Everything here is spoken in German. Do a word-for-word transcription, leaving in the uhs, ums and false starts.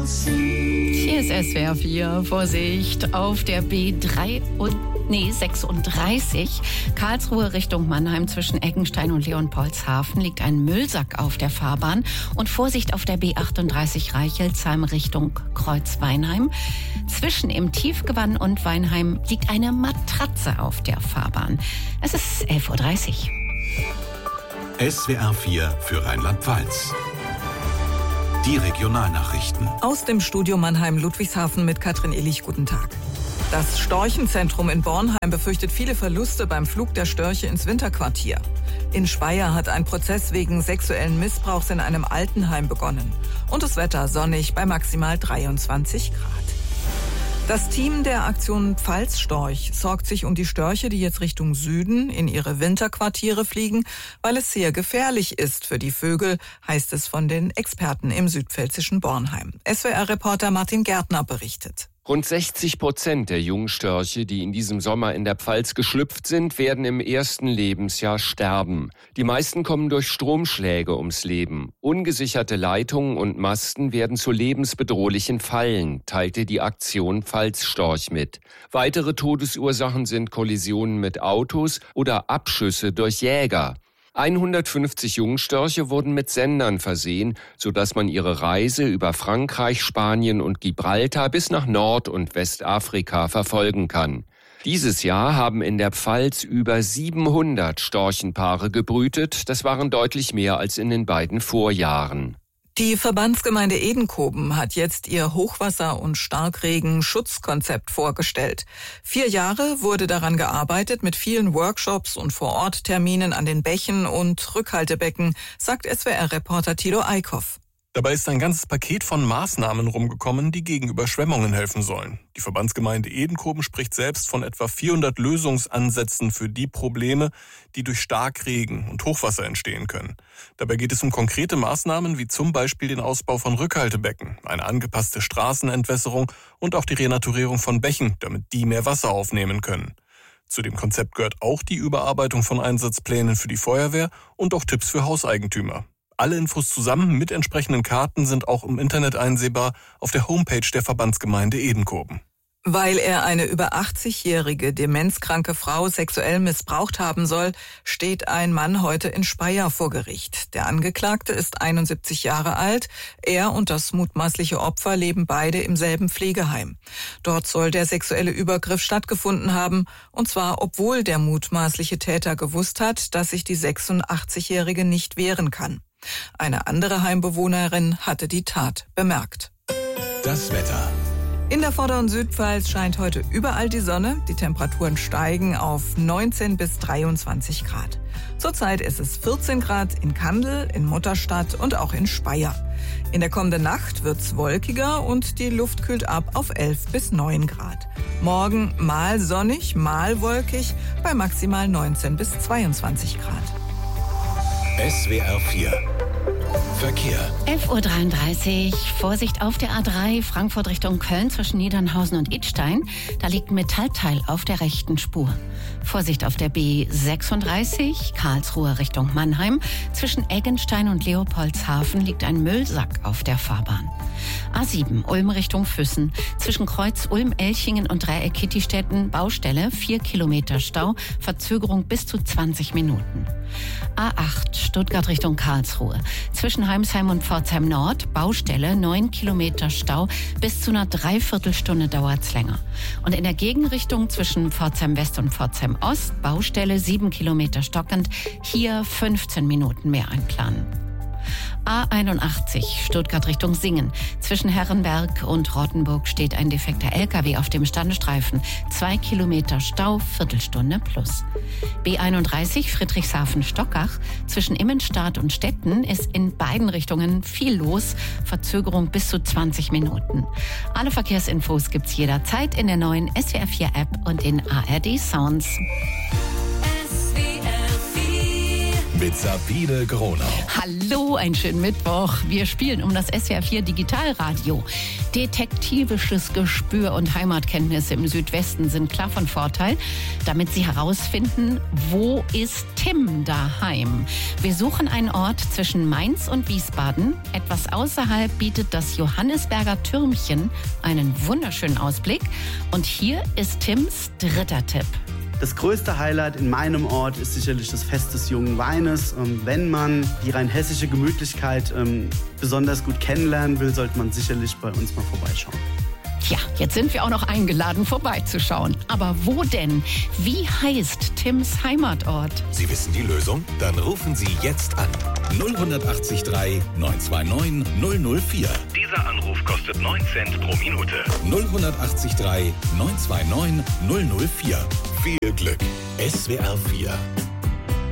Hier ist S W R vier. Vorsicht auf der B drei und Nee, sechsunddreißig. Karlsruhe Richtung Mannheim zwischen Eggenstein und Leopoldshafen liegt ein Müllsack auf der Fahrbahn. Und Vorsicht auf der B achtunddreißig Reichelsheim Richtung Kreuz-Weinheim. Zwischen im Tiefgewann und Weinheim liegt eine Matratze auf der Fahrbahn. Es ist elf Uhr dreißig. S W R vier für Rheinland-Pfalz. Die Regionalnachrichten. Aus dem Studio Mannheim-Ludwigshafen mit Katrin Illich. Guten Tag. Das Storchenzentrum in Bornheim befürchtet viele Verluste beim Flug der Störche ins Winterquartier. In Speyer hat ein Prozess wegen sexuellen Missbrauchs in einem Altenheim begonnen. Und das Wetter sonnig bei maximal dreiundzwanzig Grad. Das Team der Aktion Pfalzstorch sorgt sich um die Störche, die jetzt Richtung Süden in ihre Winterquartiere fliegen, weil es sehr gefährlich ist für die Vögel, heißt es von den Experten im südpfälzischen Bornheim. S W R-Reporter Martin Gärtner berichtet. Rund sechzig Prozent der Jungstörche, die in diesem Sommer in der Pfalz geschlüpft sind, werden im ersten Lebensjahr sterben. Die meisten kommen durch Stromschläge ums Leben. Ungesicherte Leitungen und Masten werden zu lebensbedrohlichen Fallen, teilte die Aktion Pfalzstorch mit. Weitere Todesursachen sind Kollisionen mit Autos oder Abschüsse durch Jäger. hundertfünfzig Jungstörche wurden mit Sendern versehen, sodass man ihre Reise über Frankreich, Spanien und Gibraltar bis nach Nord- und Westafrika verfolgen kann. Dieses Jahr haben in der Pfalz über siebenhundert Storchenpaare gebrütet. Das waren deutlich mehr als in den beiden Vorjahren. Die Verbandsgemeinde Edenkoben hat jetzt ihr Hochwasser- und Starkregen-Schutzkonzept vorgestellt. Vier Jahre wurde daran gearbeitet mit vielen Workshops und Vor-Ort-Terminen an den Bächen und Rückhaltebecken, sagt S W R-Reporter Thilo Eickhoff. Dabei ist ein ganzes Paket von Maßnahmen rumgekommen, die gegen Überschwemmungen helfen sollen. Die Verbandsgemeinde Edenkoben spricht selbst von etwa vierhundert Lösungsansätzen für die Probleme, die durch Starkregen und Hochwasser entstehen können. Dabei geht es um konkrete Maßnahmen wie zum Beispiel den Ausbau von Rückhaltebecken, eine angepasste Straßenentwässerung und auch die Renaturierung von Bächen, damit die mehr Wasser aufnehmen können. Zu dem Konzept gehört auch die Überarbeitung von Einsatzplänen für die Feuerwehr und auch Tipps für Hauseigentümer. Alle Infos zusammen mit entsprechenden Karten sind auch im Internet einsehbar auf der Homepage der Verbandsgemeinde Edenkoben. Weil er eine über achtzigjährige demenzkranke Frau sexuell missbraucht haben soll, steht ein Mann heute in Speyer vor Gericht. Der Angeklagte ist einundsiebzig Jahre alt. Er und das mutmaßliche Opfer leben beide im selben Pflegeheim. Dort soll der sexuelle Übergriff stattgefunden haben, und zwar obwohl der mutmaßliche Täter gewusst hat, dass sich die sechsundachtzigjährige nicht wehren kann. Eine andere Heimbewohnerin hatte die Tat bemerkt. Das Wetter. In der Vorder- und Südpfalz scheint heute überall die Sonne. Die Temperaturen steigen auf neunzehn bis dreiundzwanzig Grad. Zurzeit ist es vierzehn Grad in Kandel, in Mutterstadt und auch in Speyer. In der kommenden Nacht wird's wolkiger und die Luft kühlt ab auf elf bis neun Grad. Morgen mal sonnig, mal wolkig bei maximal neunzehn bis zweiundzwanzig Grad. S W R vier. Verkehr. elf Uhr dreiunddreißig. Vorsicht auf der A drei Frankfurt Richtung Köln zwischen Niedernhausen und Idstein. Da liegt ein Metallteil auf der rechten Spur. Vorsicht auf der B sechsunddreißig Karlsruhe Richtung Mannheim. Zwischen Eggenstein und Leopoldshafen liegt ein Müllsack auf der Fahrbahn. A sieben Ulm Richtung Füssen. Zwischen Kreuz Ulm, Elchingen und Dreieck Kittistetten Baustelle, vier Kilometer Stau, Verzögerung bis zu zwanzig Minuten. A acht Stuttgart Richtung Karlsruhe. Zwischen Heimsheim und Pforzheim Nord, Baustelle, neun Kilometer Stau, bis zu einer Dreiviertelstunde dauert's länger. Und in der Gegenrichtung zwischen Pforzheim West und Pforzheim Ost, Baustelle, sieben Kilometer stockend, hier fünfzehn Minuten mehr einplanen. A einundachtzig Stuttgart Richtung Singen. Zwischen Herrenberg und Rottenburg steht ein defekter L K W auf dem Standstreifen. Zwei Kilometer Stau, Viertelstunde plus. B einunddreißig Friedrichshafen-Stockach. Zwischen Immenstadt und Stetten ist in beiden Richtungen viel los. Verzögerung bis zu zwanzig Minuten. Alle Verkehrsinfos gibt's jederzeit in der neuen S W R vier App und in A R D Sounds. mit Sabine Gronau. Hallo, einen schönen Mittwoch. Wir spielen um das S W R vier Digitalradio. Detektivisches Gespür und Heimatkenntnisse im Südwesten sind klar von Vorteil, damit Sie herausfinden, wo ist Tim daheim. Wir suchen einen Ort zwischen Mainz und Wiesbaden. Etwas außerhalb bietet das Johannisberger Türmchen einen wunderschönen Ausblick. Und hier ist Tims dritter Tipp. Das größte Highlight in meinem Ort ist sicherlich das Fest des jungen Weines. Wenn man die rein hessische Gemütlichkeit besonders gut kennenlernen will, sollte man sicherlich bei uns mal vorbeischauen. Tja, jetzt sind wir auch noch eingeladen, vorbeizuschauen. Aber wo denn? Wie heißt Tims Heimatort? Sie wissen die Lösung? Dann rufen Sie jetzt an. null acht drei neun zwei neun null null vier. Dieser Anruf kostet neun Cent pro Minute. null acht drei neun zwei neun null null vier. Viel Glück. S W R vier